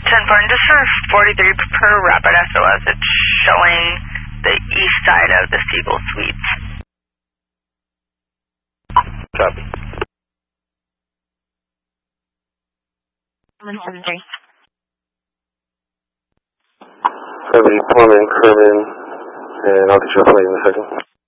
10-4, this is 43 per Rapid SOS. It's showing the east side of the Siegel Suites. Copy. 173. 70 Plumman, Kerman, and I'll get your plate in a second.